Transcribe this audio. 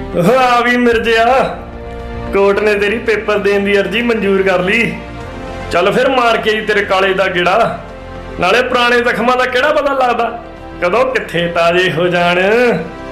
ਆ ਵੀ ਮਿਰਜਿਆ, ਕੋਰਟ ਨੇ ਤੇਰੀ ਪੇਪਰ ਦੇਣ ਦੀ ਅਰਜੀ ਮਨਜ਼ੂਰ ਕਰ ਲਈ। ਚੱਲ ਫਿਰ ਮਾਰ ਕੇ ਆਈ ਤੇਰੇ ਕਾਲੇ ਦਾ ਗੇੜਾ। ਨਾਲੇ ਪੁਰਾਣੇ ਜ਼ਖਮਾਂ ਦਾ ਕਿਹੜਾ ਪਤਾ ਲੱਗਦਾ ਕਦੋਂ ਕਿੱਥੇ ਤਾਜ਼ੇ ਹੋ ਜਾਣ।